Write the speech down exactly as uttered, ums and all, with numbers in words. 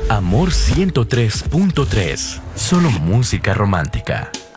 Amor ciento tres punto tres. Solo música romántica.